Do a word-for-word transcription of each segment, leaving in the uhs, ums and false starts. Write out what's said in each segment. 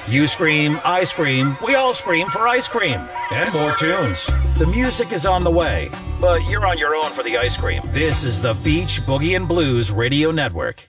You scream, I scream, we all scream for ice cream. And more tunes. The music is on the way, but you're on your own for the ice cream. This is the Beach Boogie and Blues Radio Network.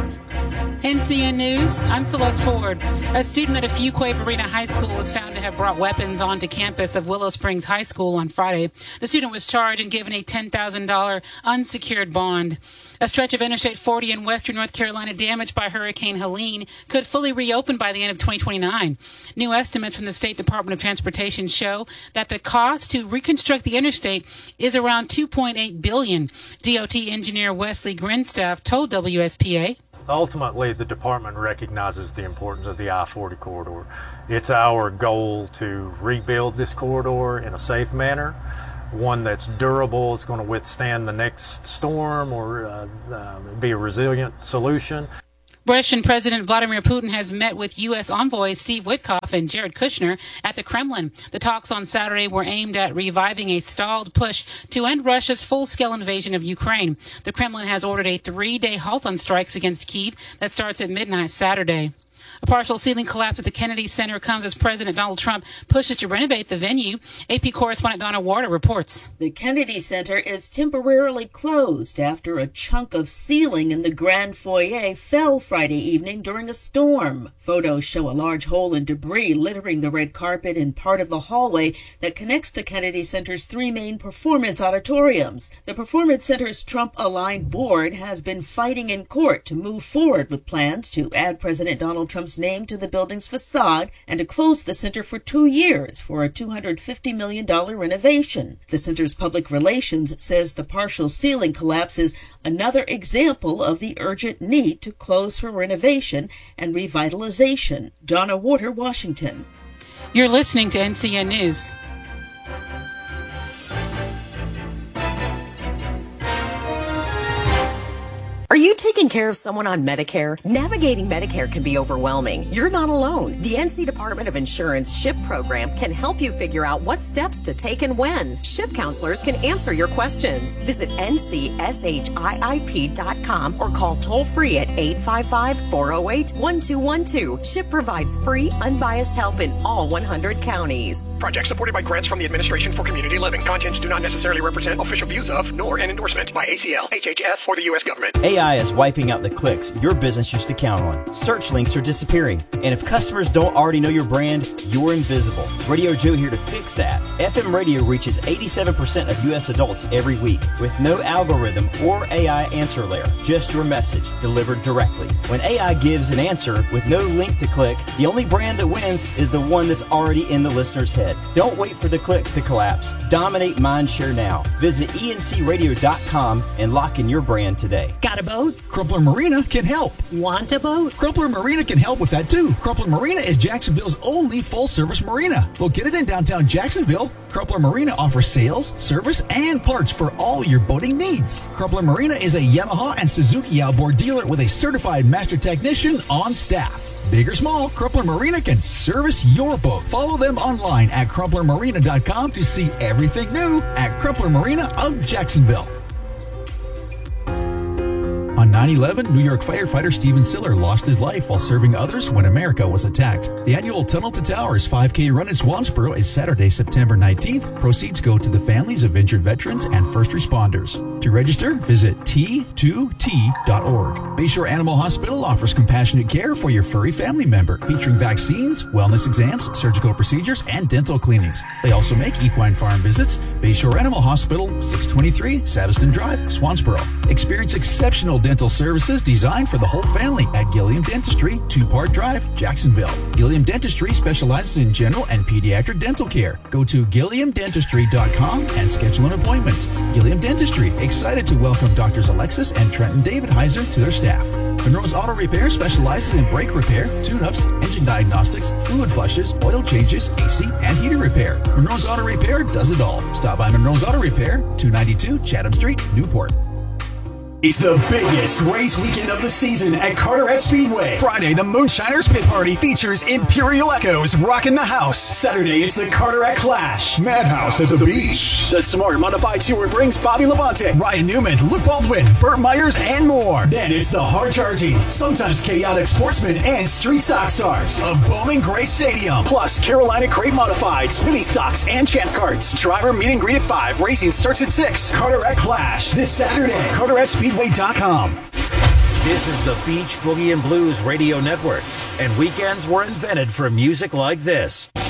N C N News, I'm Celeste Ford. A student at a Fuquay-Varina High School was found to have brought weapons onto campus of Willow Springs High School on Friday. The student was charged and given a ten thousand dollars unsecured bond. A stretch of Interstate forty in western North Carolina damaged by Hurricane Helene could fully reopen by the end of twenty twenty-nine. New estimates from the State Department of Transportation show that the cost to reconstruct the interstate is around two point eight billion dollars. D O T engineer Wesley Grinstaff told W S P A. Ultimately, the department recognizes the importance of the I forty corridor. It's our goal to rebuild this corridor in a safe manner, one that's durable, is going to withstand the next storm or uh, uh, be a resilient solution. Russian President Vladimir Putin has met with U S envoys Steve Witkoff and Jared Kushner at the Kremlin. The talks on Saturday were aimed at reviving a stalled push to end Russia's full-scale invasion of Ukraine. The Kremlin has ordered a three-day halt on strikes against Kyiv that starts at midnight Saturday. A partial ceiling collapse at the Kennedy Center comes as President Donald Trump pushes to renovate the venue. A P correspondent Donna Warder reports. The Kennedy Center is temporarily closed after a chunk of ceiling in the grand foyer fell Friday evening during a storm. Photos show a large hole in debris littering the red carpet and part of the hallway that connects the Kennedy Center's three main performance auditoriums. The Performance Center's Trump-aligned board has been fighting in court to move forward with plans to add President Donald Trump's name to the building's facade and to close the center for two years for a two hundred fifty million dollars renovation. The center's public relations says the partial ceiling collapse is another example of the urgent need to close for renovation and revitalization. Donna Warder, Washington. You're listening to N C N News. Are you taking care of someone on Medicare? Navigating Medicare can be overwhelming. You're not alone. The N C Department of Insurance SHIP program can help you figure out what steps to take and when. SHIP counselors can answer your questions. Visit N C S H I I P dot com or call toll-free at eight five five, four oh eight, one two one two. SHIP provides free, unbiased help in all one hundred counties. Project supported by grants from the Administration for Community Living. Contents do not necessarily represent official views of, nor an endorsement by A C L, H H S, or the U S government. A I is wiping out the clicks your business used to count on. Search links are disappearing. And if customers don't already know your brand, you're invisible. Radio Joe here to fix that. F M radio reaches eighty-seven percent of U S adults every week with no algorithm or A I answer layer. Just your message delivered directly. When A I gives an answer with no link to click, the only brand that wins is the one that's already in the listener's head. Don't wait for the clicks to collapse. Dominate mindshare now. Visit E N C radio dot com and lock in your brand today. Got a boat? Crumpler Marina can help. Want a boat? Crumpler Marina can help with that too. Crumpler Marina is Jacksonville's only full-service marina. Located in downtown Jacksonville, Crumpler Marina offers sales, service, and parts for all your boating needs. Crumpler Marina is a Yamaha and Suzuki outboard dealer with a certified master technician on staff. Big or small, Crumpler Marina can service your boat. Follow them online at crumpler marina dot com to see everything new at Crumpler Marina of Jacksonville. On nine eleven, New York firefighter Stephen Siller lost his life while serving others when America was attacked. The annual Tunnel to Towers five K run in Swansboro is Saturday, September nineteenth. Proceeds go to the families of injured veterans and first responders. To register, visit T two T dot org. Bayshore Animal Hospital offers compassionate care for your furry family member, featuring vaccines, wellness exams, surgical procedures, and dental cleanings. They also make equine farm visits. Bayshore Animal Hospital, six twenty-three Saveston Drive, Swansboro. Experience exceptional dental services designed for the whole family at Gilliam Dentistry, Two Park Drive, Jacksonville. Gilliam Dentistry specializes in general and pediatric dental care. Go to gilliam dentistry dot com and schedule an appointment. Gilliam Dentistry, excited to welcome Doctors Alexis and Trenton David Heiser to their staff. Monroe's Auto Repair specializes in brake repair, tune-ups, engine diagnostics, fluid flushes, oil changes, A C, and heater repair. Monroe's Auto Repair does it all. Stop by Monroe's Auto Repair, two ninety-two Chatham Street, Newport. It's the biggest race weekend of the season at Carteret Speedway. Friday, the Moonshiners Pit Party features Imperial Echoes rocking the house. Saturday, it's the Carteret Clash. Madhouse at the beach. The Smart Modified Tour brings Bobby Levante, Ryan Newman, Luke Baldwin, Burt Myers, and more. Then it's the hard-charging, sometimes chaotic sportsmen and street stock stars of Bowman Gray Stadium. Plus, Carolina Crate Modifieds, mini stocks, and champ carts. Driver meet and greet at five. Racing starts at six. Carteret Clash this Saturday. Carteret Speedway dot com. This is the Beach Boogie and Blues Radio Network, and weekends were invented for music like this.